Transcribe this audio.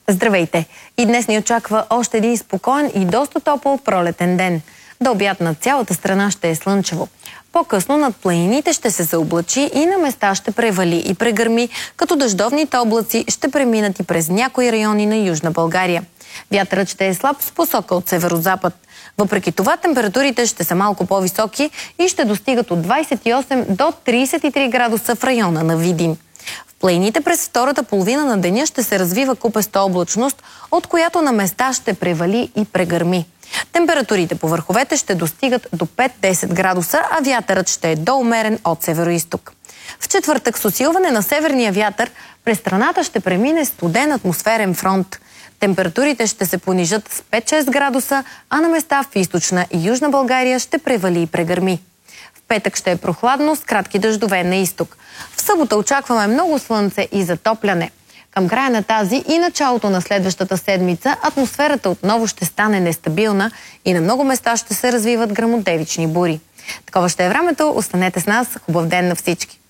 Здравейте! И днес ни очаква още един спокоен и доста топъл пролетен ден. До обяд над цялата страна ще е слънчево. По-късно над планините ще се заоблачи и на места ще превали и прегърми, като дъждовните облаци ще преминат и през някои райони на Южна България. Вятърът ще е слаб с посока от северозапад. Въпреки това температурите ще са малко по-високи и ще достигат от 28 до 33 градуса в района на Видин. В планините през втората половина на деня ще се развива купеста облачност, от която на места ще превали и прегърми. Температурите по върховете ще достигат до 5-10 градуса, а вятърът ще е доумерен от североизток. В четвъртък с усилване на северния вятър през страната ще премине студен атмосферен фронт. Температурите ще се понижат с 5-6 градуса, а на места в източна и южна България ще превали и прегърми. В петък ще е прохладно с кратки дъждове на изток. В събота очакваме много слънце и затопляне. Към края на тази и началото на следващата седмица атмосферата отново ще стане нестабилна и на много места ще се развиват гръмотевични бури. Такова ще е времето. Останете с нас. Хубав ден на всички!